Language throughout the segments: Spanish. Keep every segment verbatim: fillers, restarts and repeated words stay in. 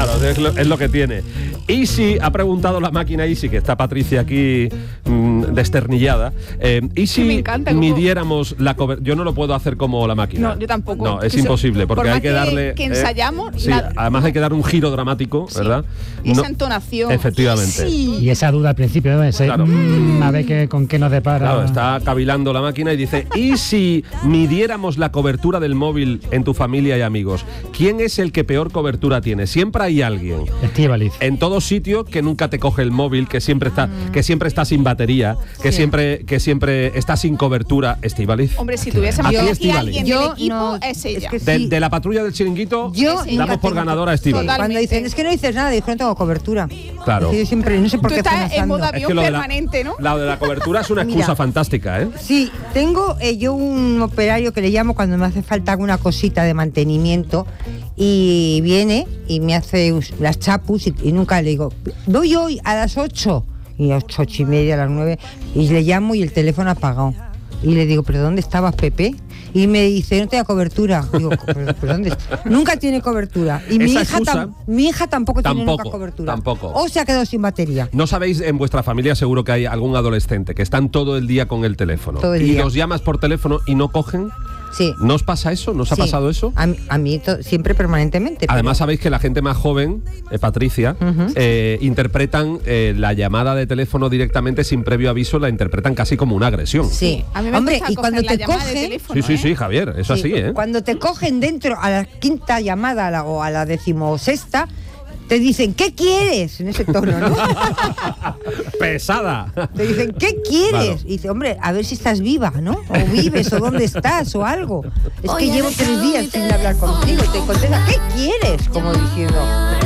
Claro, es lo, es lo que tiene. Easy, ha preguntado la máquina Easy, que está Patricia aquí mmm, desternillada. Eh, y si encanta, midiéramos la cobertura, yo no lo puedo hacer como la máquina. No, yo tampoco. No, es que imposible, so, porque por hay que, que darle. Que ensayamos. Eh, sí, la... además hay que dar un giro dramático, sí. ¿verdad? Y esa no, entonación. Efectivamente. Sí. Y esa duda al principio, ¿no? Ese, Claro. mmm, a ver qué, con qué nos depara. Claro, está cavilando la máquina y dice: ¿y si midiéramos la cobertura del móvil en tu familia y amigos? ¿Quién es el que peor cobertura tiene? Siempre hay alguien. Estíbaliz. En todo sitio que nunca te coge el móvil, que siempre está, mm. que siempre está sin batería, que sí. siempre, que siempre está sin cobertura. Estíbaliz. Hombre, si tuviésemos aquí, aquí alguien yo del equipo, no, es ella. Es que de, sí. de la patrulla del chiringuito, yo damos por ganadora a Estíbaliz. Cuando dicen, es que no dices nada, dijo, no tengo cobertura. Claro. Es que yo siempre, no sé por Tú qué estás en modo avión es que lo permanente, de la, ¿no? La de la cobertura es una excusa Mira, fantástica, ¿eh? Sí, tengo eh, yo un operario que le llamo cuando me hace falta alguna cosita de mantenimiento y viene y me hace las chapus y, y nunca le digo, voy hoy a las ocho y a las ocho y media, a las nueve y le llamo y el teléfono apagado y le digo, ¿pero dónde estabas, Pepe? Y me dice, no tengo cobertura. Digo, ¿pero, pero dónde está? Nunca tiene cobertura. Y mi hija, excusa, tam, mi hija tampoco, tampoco tiene nunca cobertura. Tampoco. O se ha quedado sin batería. No sabéis, en vuestra familia seguro que hay algún adolescente que están todo el día con el teléfono. Todo el y día. los llamas por teléfono y no cogen. Sí. ¿No os pasa eso? ¿No os sí. ha pasado eso? A mí, a mí to, siempre permanentemente. Además pero... sabéis que la gente más joven, eh, Patricia, uh-huh. eh, interpretan eh, la llamada de teléfono directamente sin previo aviso, la interpretan casi como una agresión. Sí. A mí me Hombre, gusta y cuando te cogen... teléfono, sí, sí, ¿eh? sí, Javier, eso sí, así, ¿eh? Cuando te cogen dentro a la quinta llamada a la, o a la decimosexta, te dicen, ¿qué quieres? En ese tono, ¿no? ¡Pesada! Te dicen, ¿qué quieres? Claro. Y dice, hombre, a ver si estás viva, ¿no? O vives, o dónde estás, o algo. Es que llevo tres días sin hablar contigo. Y te contesta, ¿qué quieres? Como diciendo...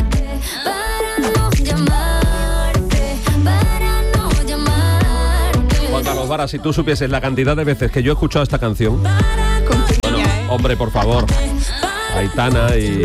Juan Carlos Vara, si tú supieses la cantidad de veces que yo he escuchado esta canción... Bueno, hombre, por favor. Aitana y...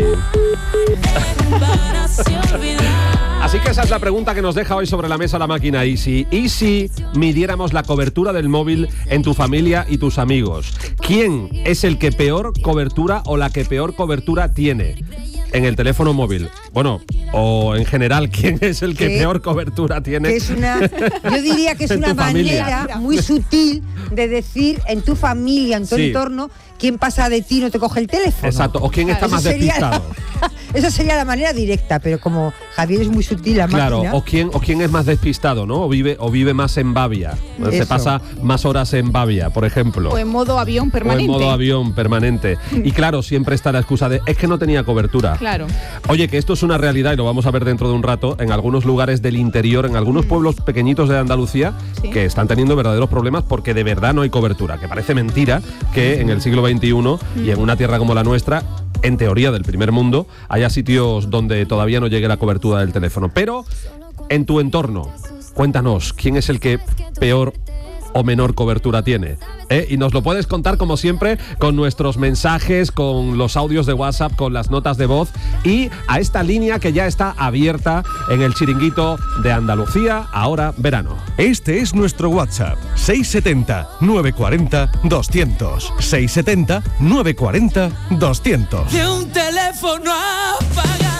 Así que esa es la pregunta que nos deja hoy sobre la mesa la máquina Easy. ¿Y si midiéramos la cobertura del móvil en tu familia y tus amigos? ¿Quién es el que peor cobertura o la que peor cobertura tiene en el teléfono móvil? Bueno, o en general, ¿quién es el que ¿Qué? peor cobertura tiene? Que es una, yo diría que es en una tu familia. manera muy sutil de decir en tu familia, en tu Sí. entorno, quién pasa de ti y no te coge el teléfono. Exacto, o quién está Eso más sería despistado. la- Esa sería la manera directa, pero como Javier es muy sutil, la Claro, máquina... o quién, o quién es más despistado, ¿no? O vive, o vive más en babia. Se Eso. pasa más horas en babia, por ejemplo. O en modo avión permanente. O en modo avión permanente. Y claro, siempre está la excusa de, es que no tenía cobertura. Claro. Oye, que esto es una realidad y lo vamos a ver dentro de un rato en algunos lugares del interior, en algunos pueblos pequeñitos de Andalucía, Sí. que están teniendo verdaderos problemas porque de verdad no hay cobertura. Que parece mentira que en el siglo veintiuno y en una tierra como la nuestra, en teoría del primer mundo, haya sitios donde todavía no llegue la cobertura del teléfono. Pero en tu entorno, cuéntanos, ¿quién es el que peor o menor cobertura tiene? ¿Eh? Y nos lo puedes contar como siempre con nuestros mensajes, con los audios de WhatsApp, con las notas de voz y a esta línea que ya está abierta en el chiringuito de Andalucía, ahora verano. Este es nuestro WhatsApp, seis setenta, nueve cuarenta, doscientos. seis setenta, nueve cuarenta, doscientos. De un teléfono apagado.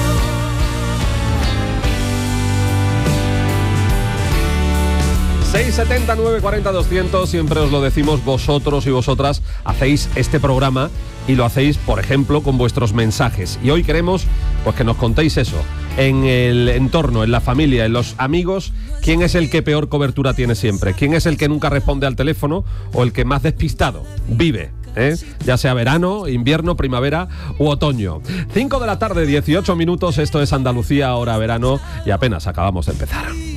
seis setenta, nueve cuarenta, doscientos, siempre os lo decimos, vosotros y vosotras hacéis este programa y lo hacéis, por ejemplo, con vuestros mensajes. Y hoy queremos pues que nos contéis eso, en el entorno, en la familia, en los amigos, ¿quién es el que peor cobertura tiene siempre? ¿Quién es el que nunca responde al teléfono o el que más despistado vive? ¿Eh? Ya sea verano, invierno, primavera u otoño. cinco de la tarde, dieciocho minutos, esto es Andalucía, ahora verano, y apenas acabamos de empezar.